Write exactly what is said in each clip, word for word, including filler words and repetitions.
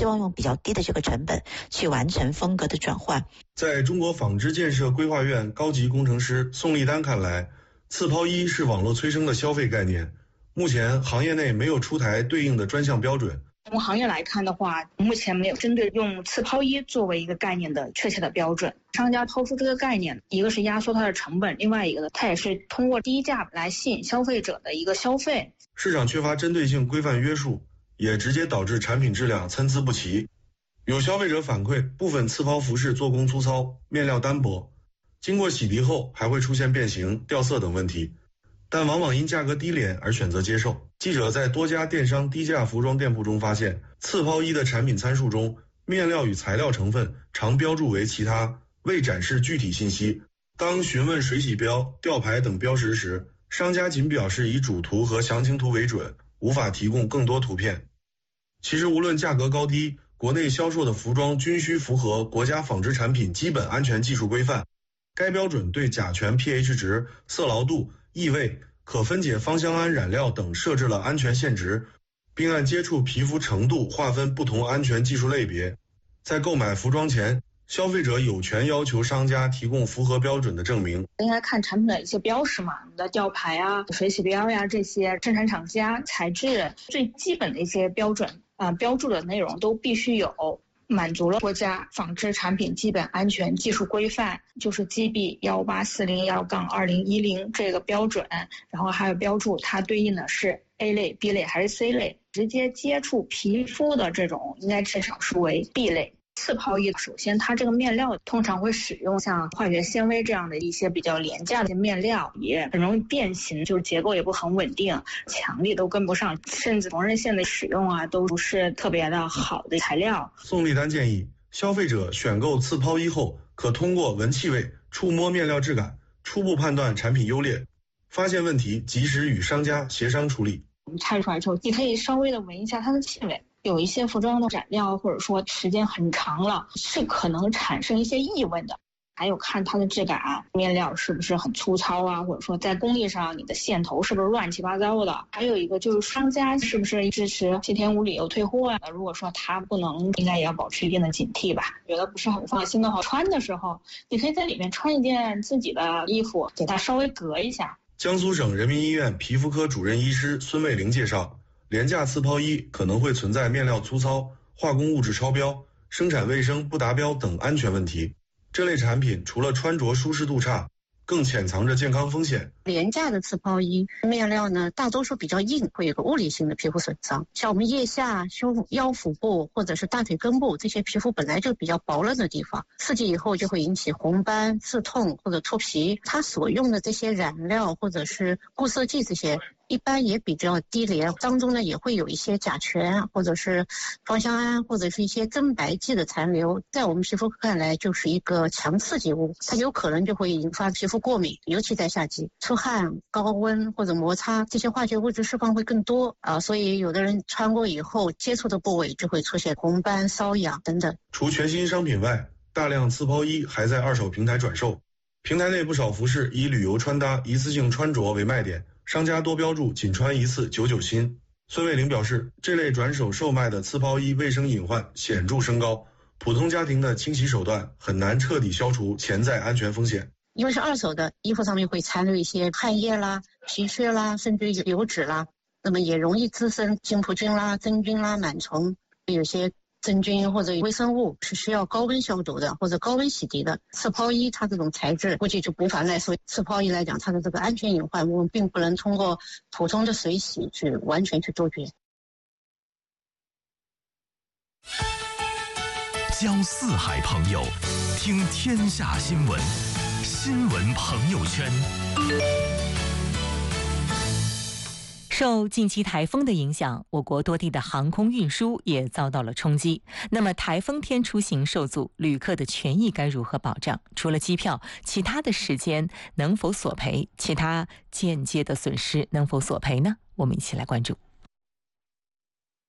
希望用比较低的这个成本去完成风格的转换。 在中国纺织建设规划院高级工程师宋立丹看来，刺抛衣是网络催生的消费概念，目前行业内没有出台对应的专项标准。 从行业来看的话，目前没有针对用刺抛衣作为一个概念的确切的标准。商家抛出这个概念，一个是压缩它的成本，另外一个呢，它也是通过低价来吸引消费者的一个消费。 市场缺乏针对性规范约束，也直接导致产品质量参差不齐。有消费者反馈，部分刺抛服饰做工粗糙，面料单薄，经过洗涤后还会出现变形、掉色等问题，但往往因价格低廉而选择接受。记者在多家电商低价服装店铺中发现，刺抛衣的产品参数中，面料与材料成分常标注为其他，未展示具体信息。当询问水洗标、吊牌等标识时，商家仅表示以主图和详情图为准，无法提供更多图片。其实无论价格高低，国内销售的服装均需符合国家纺织产品基本安全技术规范。该标准对甲醛 pH 值、色牢度、异味、可分解芳香胺染料等设置了安全限值，并按接触皮肤程度划分不同安全技术类别。在购买服装前，消费者有权要求商家提供符合标准的证明。 应该看产品的一些标识嘛，你的吊牌啊、水洗标呀，这些生产厂家、材质最基本的一些标准啊、呃，标注的内容都必须有。满足了国家纺织产品基本安全技术规范，就是 G B 一八四零一杠二零一零这个标准，然后还有标注它对应的是 A 类、B 类还是 C 类，直接接触皮肤的这种应该至少是为 B 类。刺抛衣首先它这个面料通常会使用像化学纤维这样的一些比较廉价的面料，也很容易变形，就是结构也不很稳定，强力都跟不上，甚至缝纫线的使用啊都不是特别的好的材料。 宋立丹建议消费者选购刺抛衣后，可通过闻气味、触摸面料质感，初步判断产品优劣，发现问题及时与商家协商处理。 你拆出来之后，你可以稍微的闻一下它的气味，有一些服装的染料或者说时间很长了，是可能产生一些异味的。还有看它的质感，面料是不是很粗糙啊，或者说在工艺上你的线头是不是乱七八糟的。还有一个就是商家是不是支持七天无理由退货啊，如果说他不能，应该也要保持一定的警惕吧。觉得不是很放心的话，穿的时候你可以在里面穿一件自己的衣服，给它稍微隔一下。 江苏省人民医院皮肤科主任医师孙卫玲介绍，廉价刺抛衣可能会存在面料粗糙、化工物质超标、生产卫生不达标等安全问题。这类产品除了穿着舒适度差，更潜藏着健康风险。 廉价的刺抛衣面料呢，大多数比较硬，会有个物理性的皮肤损伤。像我们腋下、胸腰腹部或者是大腿根部这些皮肤本来就比较薄嫩的地方，刺激以后就会引起红斑、刺痛或者脱皮。它所用的这些染料或者是固色剂这些，一般也比较低廉，当中呢也会有一些甲醛或者是芳香胺或者是一些增白剂的残留，在我们皮肤看来就是一个强刺激物，它有可能就会引发皮肤过敏，尤其在夏季出汗、高温或者摩擦，这些化学物质释放会更多啊，所以有的人穿过以后接触的部位就会出现红斑、瘙痒等等。 除全新商品外，大量刺抛衣还在二手平台转售，平台内不少服饰以旅游穿搭、一次性穿着为卖点，商家多标注仅穿一次九九新。孙卫玲表示，这类转手售卖的刺抛衣卫生隐患显著升高，普通家庭的清洗手段很难彻底消除潜在安全风险。 因为是二手的，衣服上面会残留一些汗液啦、皮屑啦，甚至油脂啦，那么也容易滋生金葡菌啦、真菌啦、螨虫，有些真菌或者微生物是需要高温消毒的或者高温洗涤的。刺抛衣它这种材质估计就无法耐受，刺抛衣来讲它的这个安全隐患我们并不能通过普通的水洗去完全去杜绝。 交四海朋友，听天下新闻，新闻朋友圈。 受近期台风的影响，我国多地的航空运输也遭到了冲击。那么台风天出行受阻，旅客的权益该如何保障？除了机票，其他的时间能否索赔？其他间接的损失能否索赔呢？我们一起来关注。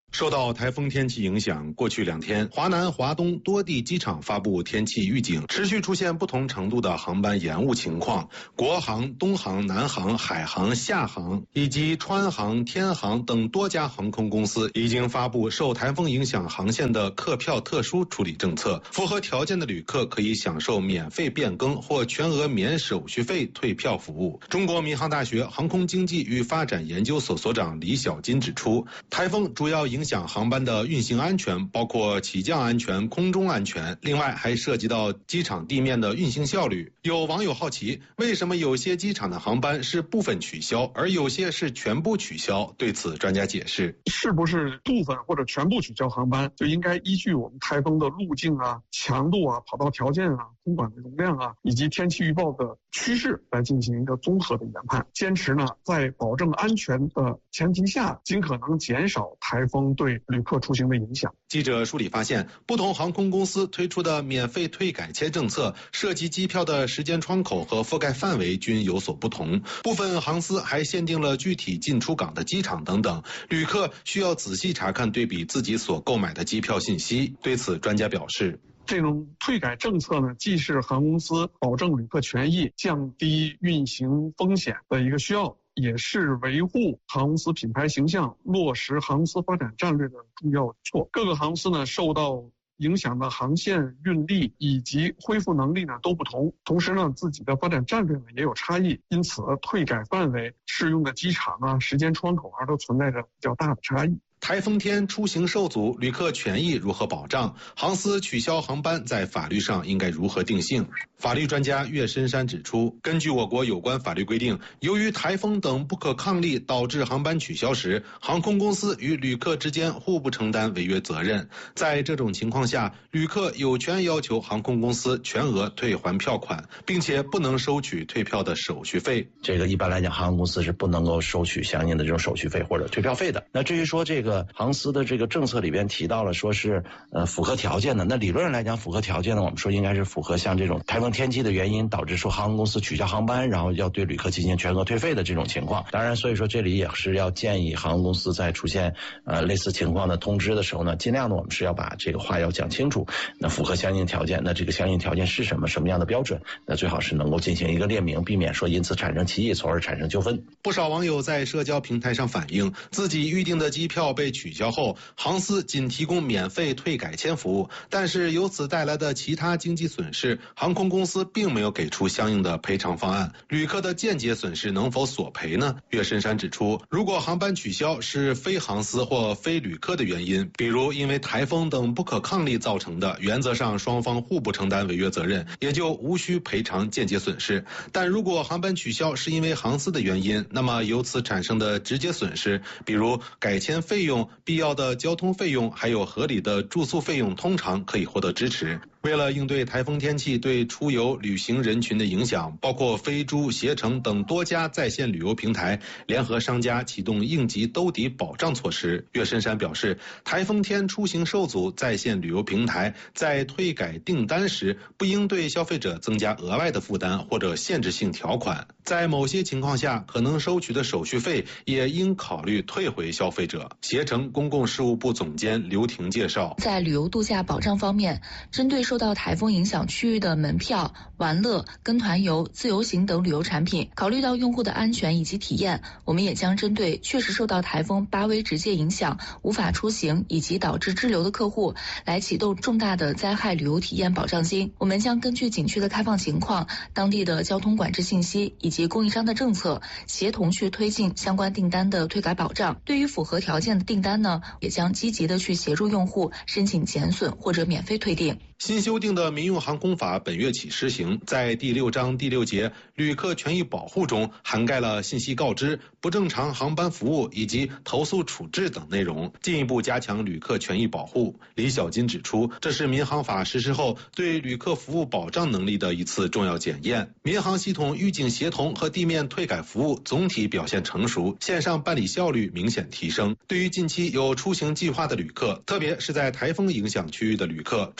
受到台风天气影响，过去两天，华南、华东多地机场发布天气预警，持续出现不同程度的航班延误情况。国航、东航、南航、海航、厦航以及川航、天航等多家航空公司已经发布受台风影响航线的客票特殊处理政策，符合条件的旅客可以享受免费变更或全额免手续费退票服务。中国民航大学航空经济与发展研究所所长李小金指出，台风主要影响航班的运行安全，包括起降安全、空中安全，另外还涉及到机场地面的运行效率。有网友好奇，为什么有些机场的航班是部分取消，而有些是全部取消？对此，专家解释， 是不是部分或者全部取消航班，就应该依据我们台风的路径啊、强度啊、跑道条件啊、空管的容量啊，以及天气预报的趋势来进行一个综合的研判。坚持呢，在保证安全的前提下，尽可能减少台风对旅客出行的影响。 记者梳理发现，不同航空公司推出的免费退改签政策，涉及机票的时间窗口和覆盖范围均有所不同。部分航司还限定了具体进出港的机场等等，旅客需要仔细查看对比自己所购买的机票信息。对此，专家表示， 这种退改政策呢，既是航空公司保证旅客权益、降低运行风险的一个需要，也是维护航空公司品牌形象、落实航空公司发展战略的重要举措。各个航司呢，受到影响的航线运力以及恢复能力呢都不同，同时呢自己的发展战略呢也有差异，因此退改范围、适用的机场啊、时间窗口啊都存在着比较大的差异。 台风天出行受阻，旅客权益如何保障？航司取消航班在法律上应该如何定性？法律专家岳深山指出，根据我国有关法律规定，由于台风等不可抗力导致航班取消时，航空公司与旅客之间互不承担违约责任。在这种情况下，旅客有权要求航空公司全额退还票款，并且不能收取退票的手续费。 这个一般来讲，航空公司是不能够收取相应的这种手续费或者退票费的。那至于说这个航司的这个政策里边提到了说是呃符合条件的，那理论上来讲符合条件呢，我们说应该是符合像这种台风天气的原因导致说航空公司取消航班，然后要对旅客进行全额退费的这种情况。当然，所以说这里也是要建议航空公司在出现呃类似情况的通知的时候呢，尽量的我们是要把这个话要讲清楚，那符合相应条件，那这个相应条件是什么，什么样的标准，那最好是能够进行一个列明，避免说因此产生歧义，从而产生纠纷。 不少网友在社交平台上反映，自己预定的机票被取消后，航司仅提供免费退改签服务，但是由此带来的其他经济损失，航空公司并没有给出相应的赔偿方案，旅客的间接损失能否索赔呢？岳深山指出，如果航班取消是非航司或非旅客的原因，比如因为台风等不可抗力造成的，原则上双方互不承担违约责任，也就无需赔偿间接损失。但如果航班取消是因为航司的原因，那么由此产生的直接损失，比如改签费用、必要的交通费用，还有合理的住宿费用，通常可以获得支持。为了应对台风天气对出游旅行人群的影响，包括飞猪、携程等多家在线旅游平台联合商家启动应急兜底保障措施。岳深山表示，台风天出行受阻，在线旅游平台在退改订单时，不应对消费者增加额外的负担或者限制性条款，在某些情况下可能收取的手续费也应考虑退回消费者。携程公共事务部总监刘婷介绍， 在旅游度假保障方面，针对受到台风影响区域的门票、玩乐、跟团游、自由行等旅游产品，考虑到用户的安全以及体验，我们也将针对确实受到台风八威直接影响、无法出行以及导致滞留的客户，来启动重大的灾害旅游体验保障金。我们将根据景区的开放情况、当地的交通管制信息以及供应商的政策，协同去推进相关订单的退改保障。对于符合条件的订单呢，也将积极的去协助用户申请减损或者免费退订。 新修订的民用航空法本月起施行，在第六章第六节旅客权益保护中涵盖了信息告知、不正常航班服务以及投诉处置等内容，进一步加强旅客权益保护。李小金指出，这是民航法实施后对旅客服务保障能力的一次重要检验。民航系统预警协同和地面退改服务总体表现成熟，线上办理效率明显提升。对于近期有出行计划的旅客，特别是在台风影响区域的旅客，专家建议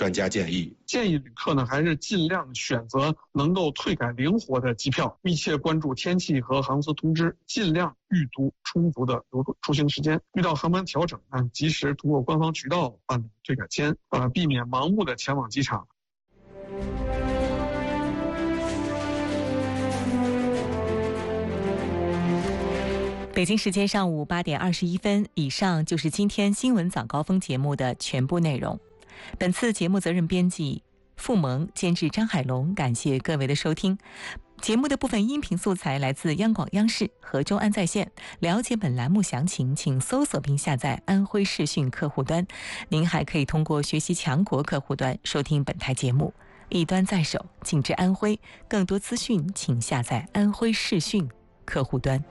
建议。 建议旅客呢还是尽量选择能够退改灵活的机票，密切关注天气和航司通知，尽量预读充足的流出行时间。遇到航班调整呢，及时通过官方渠道办理退改签，呃，避免盲目的前往机场。 北京时间上午八点二十一分，以上就是今天新闻早高峰节目的全部内容。本次节目责任编辑付萌，监制张海龙，感谢各位的收听。节目的部分音频素材来自央广央视和中安在线。了解本栏目详情，请搜索并下载安徽视讯客户端。您还可以通过学习强国客户端收听本台节目。一端在手，尽知安徽。更多资讯请下载安徽视讯客户端。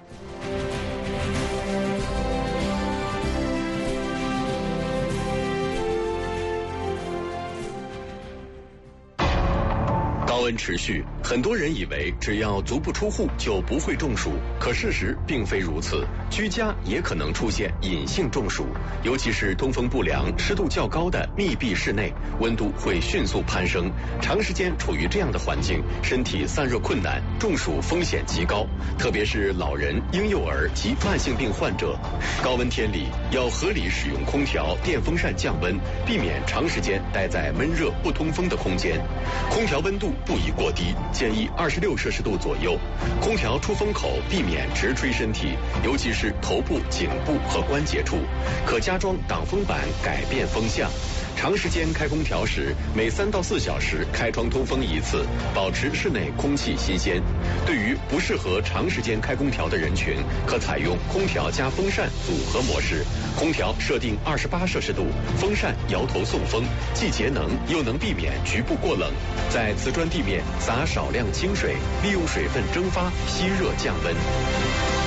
高温持续，很多人以为只要足不出户就不会中暑，可事实并非如此。居家也可能出现隐性中暑，尤其是通风不良、湿度较高的密闭室内，温度会迅速攀升。长时间处于这样的环境，身体散热困难，中暑风险极高，特别是老人、婴幼儿及慢性病患者。高温天里要合理使用空调、电风扇降温，避免长时间待在闷热不通风的空间。空调温度不宜过低，建议二十六摄氏度左右。空调出风口避免直吹身体，尤其是头部、颈部和关节处。可加装挡风板，改变风向。长时间开空调时，每三到四小时开窗通风一次，保持室内空气新鲜。对于不适合长时间开空调的人群，可采用空调加风扇组合模式。空调设定二十八摄氏度，风扇摇头送风，既节能又能避免局部过冷。在瓷砖地面撒少量清水，利用水分蒸发吸热降温。